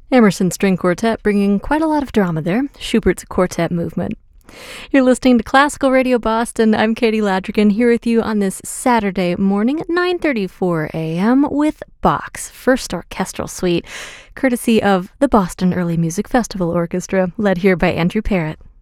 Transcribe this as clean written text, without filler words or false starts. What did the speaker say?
Emerson String Quartet bringing quite a lot of drama there. Schubert's Quartet Movement. You're listening to Classical Radio Boston. I'm Katie Ladrigan here with you on this Saturday morning at 9:34 a.m. with Bach's First Orchestral Suite, courtesy of the Boston Early Music Festival Orchestra, led here by Andrew Parrott.